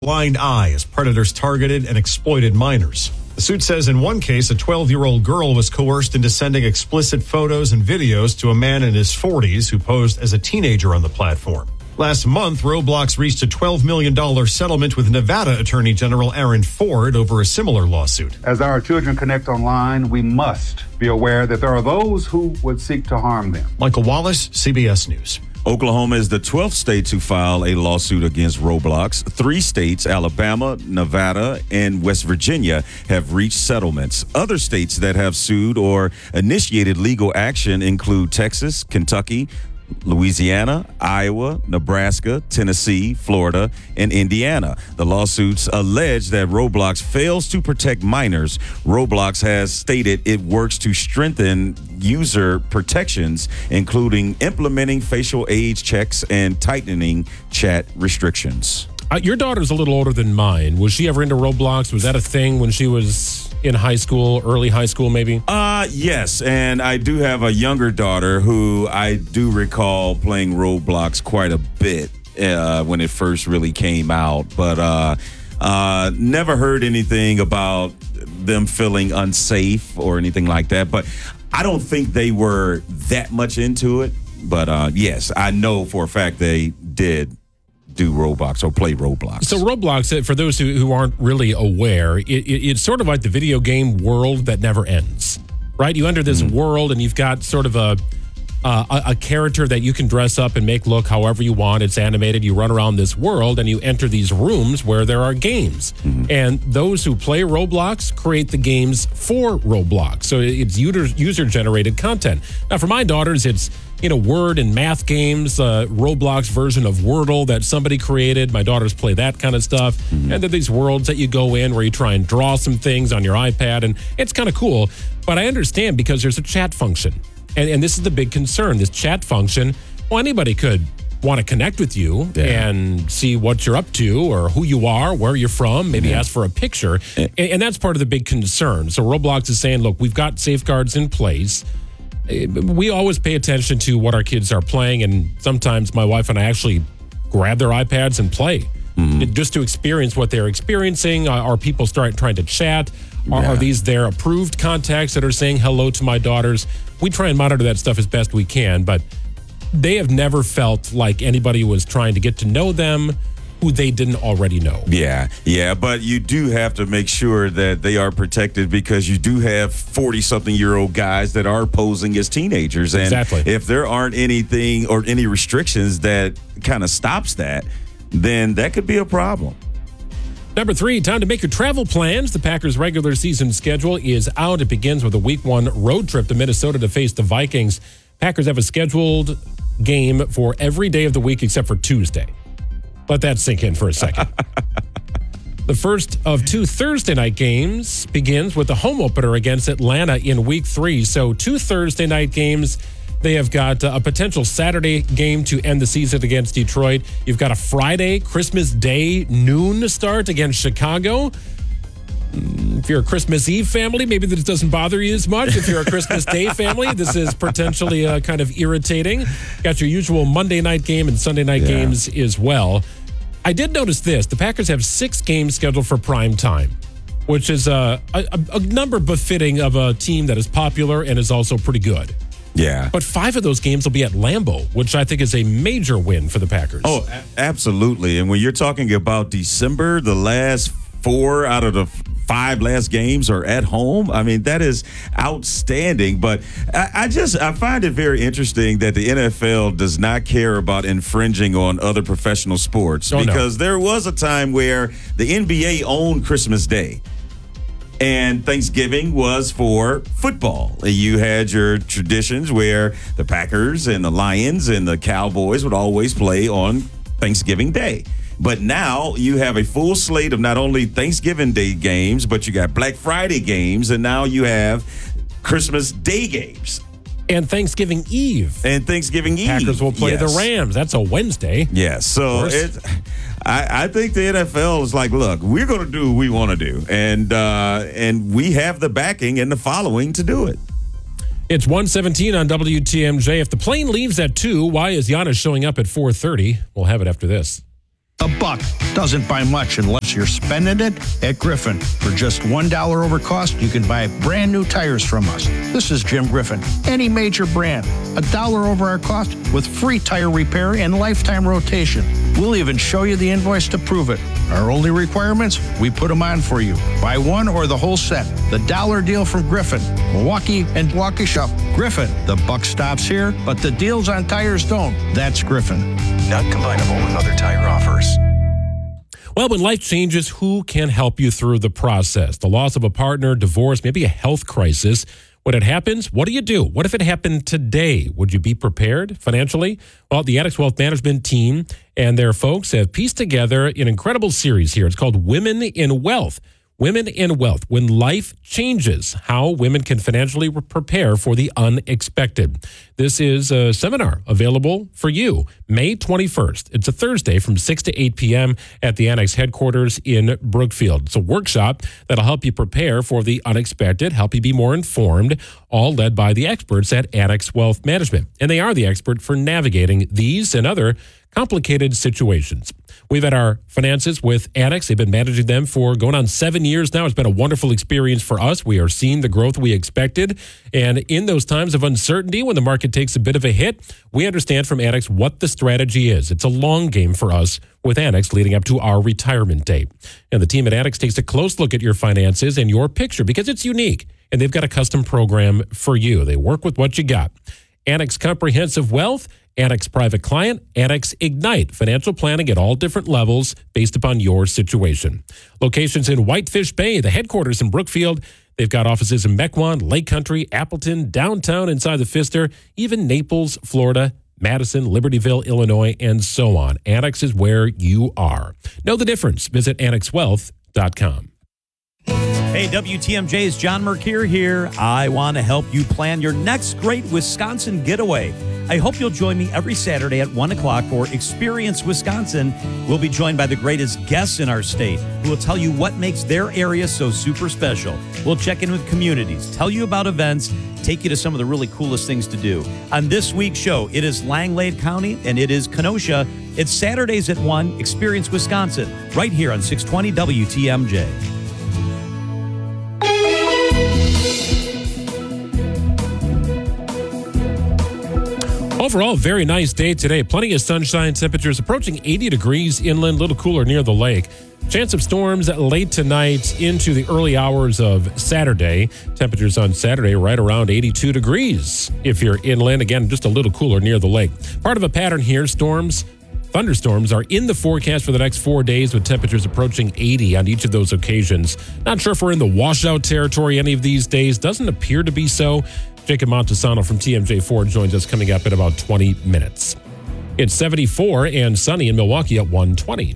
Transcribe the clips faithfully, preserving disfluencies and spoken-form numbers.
blind eye as predators targeted and exploited minors. The suit says in one case, a twelve-year-old girl was coerced into sending explicit photos and videos to a man in his forties who posed as a teenager on the platform. Last month, Roblox reached a twelve million dollars settlement with Nevada Attorney General Aaron Ford over a similar lawsuit. As our children connect online, we must be aware that there are those who would seek to harm them. Michael Wallace, C B S News. Oklahoma is the twelfth state to file a lawsuit against Roblox. Three states, Alabama, Nevada, and West Virginia, have reached settlements. Other states that have sued or initiated legal action include Texas, Kentucky, Louisiana, Iowa, Nebraska, Tennessee, Florida, and Indiana. The lawsuits allege that Roblox fails to protect minors. Roblox has stated it works to strengthen user protections, including implementing facial age checks and tightening chat restrictions. Uh, your daughter's a little older than mine. Was she ever into Roblox? Was that a thing when she was in high school, early high school maybe? Uh, yes, and I do have a younger daughter who I do recall playing Roblox quite a bit uh, when it first really came out, but uh, uh, never heard anything about them feeling unsafe or anything like that, but I don't think they were that much into it, but uh, yes, I know for a fact they did do Roblox or play Roblox. So Roblox, for those who, who aren't really aware, it, it, it's sort of like the video game world that never ends, right? You enter this mm-hmm. world and you've got sort of a, uh, a a character that you can dress up and make look however you want. It's animated. You run around this world and you enter these rooms where there are games. Mm-hmm. And those who play Roblox create the games for Roblox. So it's user, user-generated content. Now, for my daughters, it's you know, word and math games, uh, Roblox version of Wordle that somebody created. My daughters play that kind of stuff. Mm-hmm. And there are these worlds that you go in where you try and draw some things on your iPad, and it's kind of cool. But I understand because there's a chat function. And, and this is the big concern, this chat function. Well, anybody could want to connect with you yeah. and see what you're up to or who you are, where you're from, maybe yeah. ask for a picture. Yeah. And, and that's part of the big concern. So Roblox is saying, look, we've got safeguards in place. We always pay attention to what our kids are playing, and sometimes my wife and I actually grab their iPads and play mm-hmm. just to experience what they're experiencing. Are people start trying to chat? Are, yeah. are these their approved contacts that are saying hello to my daughters? We try and monitor that stuff as best we can, but they have never felt like anybody was trying to get to know them who they didn't already know. Yeah, yeah, but you do have to make sure that they are protected because you do have forty-something-year-old guys that are posing as teenagers. And exactly. if there aren't anything or any restrictions that kind of stops that, then that could be a problem. Number three, time to make your travel plans. The Packers' regular season schedule is out. It begins with a week one road trip to Minnesota to face the Vikings. Packers have a scheduled game for every day of the week except for Tuesday. Let that sink in for a second. The first of two Thursday night games begins with the home opener against Atlanta in week three. So two Thursday night games. They have got a potential Saturday game to end the season against Detroit. You've got a Friday, Christmas Day, noon start against Chicago. If you're a Christmas Eve family, maybe this doesn't bother you as much. If you're a Christmas Day family, this is potentially uh, kind of irritating. Got your usual Monday night game and Sunday night yeah. games as well. I did notice this. The Packers have six games scheduled for prime time, which is uh, a, a number befitting of a team that is popular and is also pretty good. Yeah. But five of those games will be at Lambeau, which I think is a major win for the Packers. Oh, a- absolutely. And when you're talking about December, the last four out of the five last games are at home. I mean, that is outstanding. But I, I just I find it very interesting that the N F L does not care about infringing on other professional sports oh, because no. there was a time where the N B A owned Christmas Day. And Thanksgiving was for football. You had your traditions where the Packers and the Lions and the Cowboys would always play on Thanksgiving Day. But now you have a full slate of not only Thanksgiving Day games, but you got Black Friday games, and now you have Christmas Day games. And Thanksgiving Eve. And Thanksgiving Eve. Packers will play yes. the Rams. That's a Wednesday. Yes. So it, I, I think the N F L is like, look, we're going to do what we want to do. And, uh, and we have the backing and the following to do it. It's one seventeen on W T M J. If the plane leaves at two, why is Giannis showing up at four thirty? We'll have it after this. A buck doesn't buy much unless you're spending it at Griffin. For just one dollar over cost, you can buy brand new tires from us. This is Jim Griffin. Any major brand, a dollar over our cost with free tire repair and lifetime rotation. We'll even show you the invoice to prove it. Our only requirements, we put them on for you. Buy one or the whole set. The dollar deal from Griffin. Milwaukee and Waukesha. Griffin. The buck stops here, but the deals on tires don't. That's Griffin. Not combinable with other tire offers. Well, when life changes, who can help you through the process? The loss of a partner, divorce, maybe a health crisis. When it happens, what do you do? What if it happened today? Would you be prepared financially? Well, the Annex Wealth Management team and their folks have pieced together an incredible series here. It's called Women in Wealth. Women in Wealth, when life changes, how women can financially prepare for the unexpected. This is a seminar available for you May twenty-first. It's a Thursday from six to eight p.m. at the Annex headquarters in Brookfield. It's a workshop that'll help you prepare for the unexpected, help you be more informed, all led by the experts at Annex Wealth Management. And they are the expert for navigating these and other complicated situations. We've had our finances with Annex. They've been managing them for going on seven years now. It's been a wonderful experience for us. We are seeing the growth we expected. And in those times of uncertainty, when the market takes a bit of a hit, we understand from Annex what the strategy is. It's a long game for us with Annex leading up to our retirement date. And the team at Annex takes a close look at your finances and your picture because it's unique. And they've got a custom program for you. They work with what you got. Annex Comprehensive Wealth, Annex Private Client, Annex Ignite, financial planning at all different levels based upon your situation. Locations in Whitefish Bay, the headquarters in Brookfield. They've got offices in Mequon, Lake Country, Appleton, downtown inside the Pfister, even Naples, Florida, Madison, Libertyville, Illinois, and so on. Annex is where you are. Know the difference. Visit annex wealth dot com. Hey, W T M J's John Mercure here. I want to help you plan your next great Wisconsin getaway. I hope you'll join me every Saturday at one o'clock for Experience Wisconsin. We'll be joined by the greatest guests in our state who will tell you what makes their area so super special. We'll check in with communities, tell you about events, take you to some of the really coolest things to do. On this week's show, it is Langlade County and it is Kenosha. It's Saturdays at one, Experience Wisconsin, right here on six twenty W T M J. Overall, very nice day today. Plenty of sunshine, temperatures approaching eighty degrees inland, a little cooler near the lake. Chance of storms late tonight into the early hours of Saturday. Temperatures on Saturday right around eighty-two degrees. If you're inland, again, just a little cooler near the lake. Part of a pattern here, storms, thunderstorms are in the forecast for the next four days with temperatures approaching eighty on each of those occasions. Not sure if we're in the washout territory any of these days. Doesn't appear to be so. Jacob Montesano from T M J Ford joins us coming up in about twenty minutes. It's seventy-four and sunny in Milwaukee at one twenty.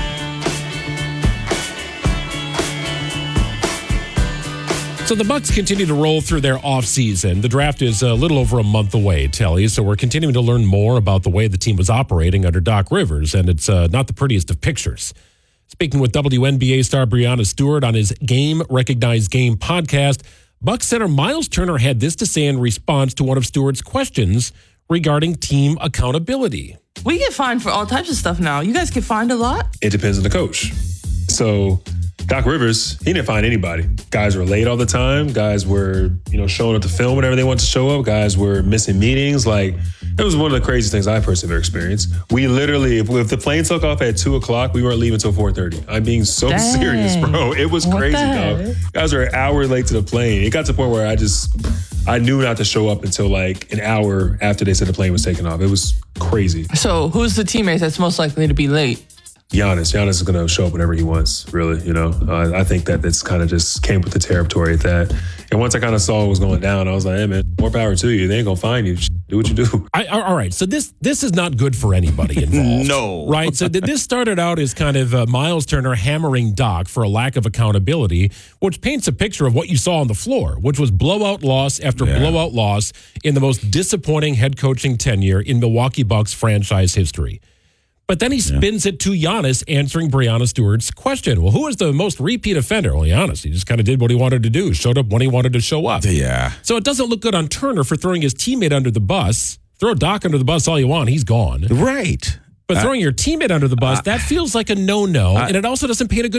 So the Bucks continue to roll through their offseason. The draft is a little over a month away, Telly, so we're continuing to learn more about the way the team was operating under Doc Rivers, and it's uh, not the prettiest of pictures. Speaking with W N B A star Breanna Stewart on his Game Recognized Game podcast, Bucks center Miles Turner had this to say in response to one of Stewart's questions regarding team accountability. We get fined for all types of stuff now. You guys get fined a lot? It depends on the coach. So Doc Rivers, he didn't find anybody. Guys were late all the time. Guys were, you know, showing up to film whenever they wanted to show up. Guys were missing meetings. Like, it was one of the craziest things I personally ever experienced. We literally, if, if the plane took off at two o'clock, we weren't leaving until four thirty. I'm being so Dang. serious, bro. It was What crazy, the dog. heck? Guys were an hour late to the plane. It got to the point where I just, I knew not to show up until like an hour after they said the plane was taking off. It was crazy. So who's the teammate that's most likely to be late? Giannis. Giannis is going to show up whenever he wants, really, you know. Uh, I think that this kind of just came with the territory at that. And once I kind of saw what was going down, I was like, hey, man, more power to you. They ain't going to find you. Do what you do. I, all right, so this this is not good for anybody involved. No. Right? So th- this started out as kind of uh, Miles Turner hammering Doc for a lack of accountability, which paints a picture of what you saw on the floor, which was blowout loss after Yeah. blowout loss in the most disappointing head coaching tenure in Milwaukee Bucks franchise history. But then he spins it to Giannis answering Breanna Stewart's question. Well, who is the most repeat offender? Well, Giannis. He just kind of did what he wanted to do, showed up when he wanted to show up. Yeah. So it doesn't look good on Turner for throwing his teammate under the bus. Throw Doc under the bus all you want. He's gone. Right. But throwing your teammate under the bus, that feels like a no-no, and it also doesn't paint a good